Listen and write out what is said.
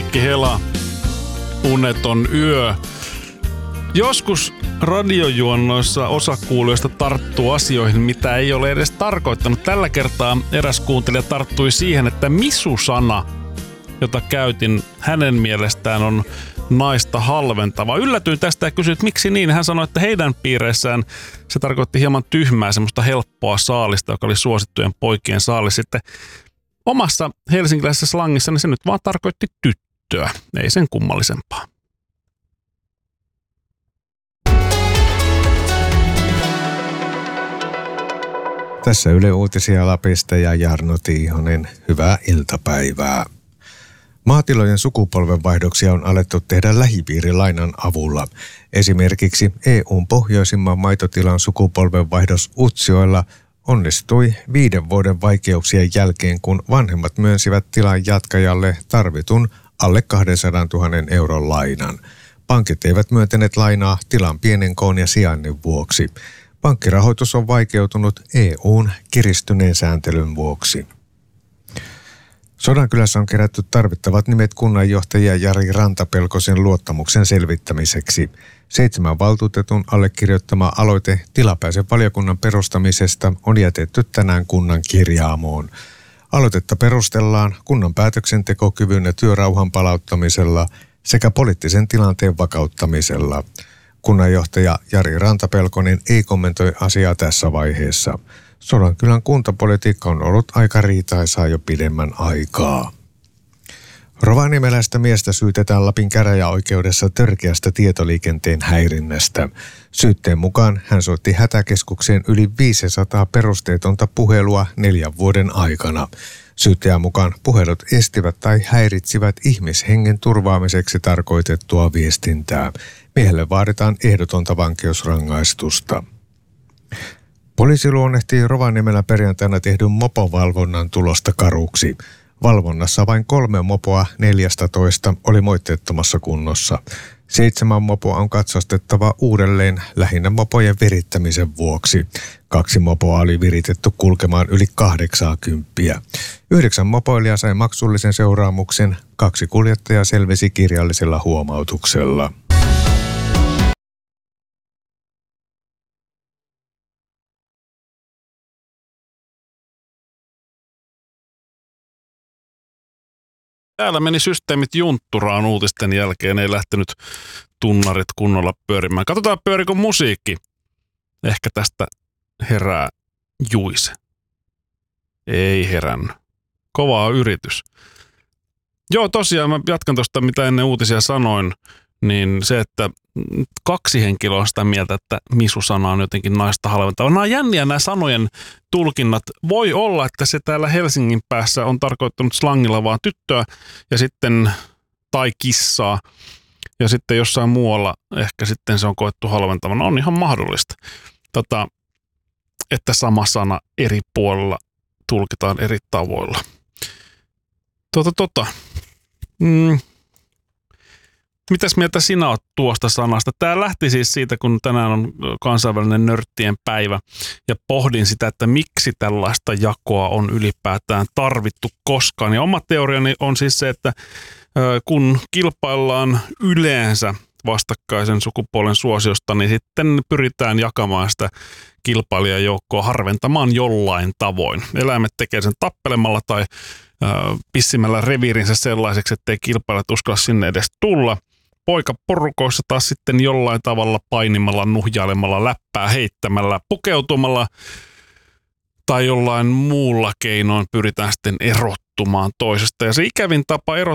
Kaikki hela, uneton yö. Joskus radiojuonnoissa osa kuulijoista tarttuu asioihin, mitä ei ole edes tarkoittanut. Tällä kertaa eräs kuuntelija tarttui siihen, että misu-sana, jota käytin hänen mielestään, on naista halventava. Yllätyin tästä ja kysyin, että miksi niin. Hän sanoi, että heidän piireissään se tarkoitti hieman tyhmää, semmoista helppoa saalista, joka oli suosittujen poikien saalis. Sitten omassa helsinkiläisessä slangissa niin se nyt vaan tarkoitti tyttöä, ei sen kummallisempaa. Tässä Yle Uutisia Lapista ja Jarno Tiihonen. Hyvää iltapäivää. Maatilojen sukupolvenvaihdoksia on alettu tehdä lähipiirilainan avulla. Esimerkiksi EU:n pohjoisimman maitotilan sukupolvenvaihdos Utsjoella onnistui 5 vuoden vaikeuksien jälkeen, kun vanhemmat myönsivät tilan jatkajalle tarvitun alle 200 000 euron lainan. Pankit eivät myöntäneet lainaa tilan pienen koon ja sijainnin vuoksi. Pankkirahoitus on vaikeutunut EU:n kiristyneen sääntelyn vuoksi. Sodankylässä on kerätty tarvittavat nimet kunnanjohtaja Jari Rantapelkosen luottamuksen selvittämiseksi. 7 valtuutetun allekirjoittama aloite tilapäisen valiokunnan perustamisesta on jätetty tänään kunnan kirjaamoon. Aloitetta perustellaan kunnan päätöksentekokyvyn ja työrauhan palauttamisella sekä poliittisen tilanteen vakauttamisella. Kunnanjohtaja Jari Rantapelkonen ei kommentoi asiaa tässä vaiheessa. Sodankylän kuntapolitiikka on ollut aika riitaisaa jo pidemmän aikaa. Rovaniemeläistä miestä syytetään Lapin käräjäoikeudessa törkeästä tietoliikenteen häirinnästä. Syytteen mukaan hän soitti hätäkeskukseen yli 500 perusteetonta puhelua 4 vuoden aikana. Syyttäjän mukaan puhelut estivät tai häiritsivät ihmishengen turvaamiseksi tarkoitettua viestintää. Miehelle vaaditaan ehdotonta vankeusrangaistusta. Poliisi luonnehtii Rovaniemellä perjantaina tehdyn mopovalvonnan tulosta karuksi. Valvonnassa vain 3 mopoa 14 oli moitteettomassa kunnossa. 7 mopoa on katsastettava uudelleen lähinnä mopojen virittämisen vuoksi. 2 mopoa oli viritetty kulkemaan yli 80. 9 mopoilijaa sai maksullisen seuraamuksen, 2 kuljettajaa selvisi kirjallisella huomautuksella. Täällä meni systeemit juntturaan uutisten jälkeen, ei lähtenyt tunnarit kunnolla pyörimään. Katsotaan, pyörikö musiikki. Ehkä tästä herää Juise. Ei herännyt. Kova yritys. Joo, tosiaan mä jatkan tuosta, mitä ennen uutisia sanoin, niin se, että 2 henkilöä on sitä mieltä, että misu-sana on jotenkin naista halventava. Nämä on jänniä nämä sanojen tulkinnat. Voi olla, että se täällä Helsingin päässä on tarkoittanut slangilla vaan tyttöä ja sitten, tai kissaa. Ja sitten jossain muualla ehkä sitten se on koettu halventavana. On ihan mahdollista, että sama sana eri puolilla tulkitaan eri tavoilla. Mitäs mieltä sinä oot tuosta sanasta? Tämä lähti siis siitä, kun tänään on kansainvälinen nörttien päivä ja pohdin sitä, että miksi tällaista jakoa on ylipäätään tarvittu koskaan. Ja oma teoriani on siis se, että kun kilpaillaan yleensä vastakkaisen sukupuolen suosiosta, niin sitten pyritään jakamaan sitä kilpailijajoukkoa harventamaan jollain tavoin. Eläimet tekee sen tappelemalla tai pissimällä reviirinsä sellaiseksi, ettei kilpailijat uskalla sinne edes tulla. Poikaporukoissa taas sitten jollain tavalla painimalla, nuhjailemalla, läppää heittämällä, pukeutumalla tai jollain muulla keinoin pyritään sitten erottumaan toisesta. Ja se ikävin tapa erottua